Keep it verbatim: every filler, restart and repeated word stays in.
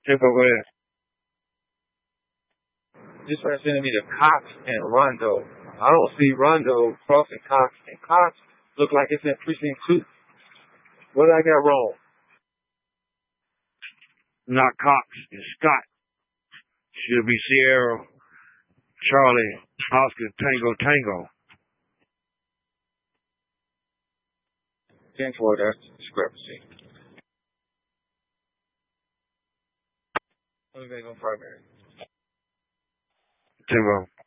Tempo, go ahead. This man sending me to Cox and Rondo. I don't see Rondo crossing Cox, and Cox look like it's in precinct two. What did I get wrong? Not Cox. It's Scott. Should be Sierra, Charlie, Oscar, Tango, Tango. ten four, that's the discrepancy. Let me make on primary. Tempo.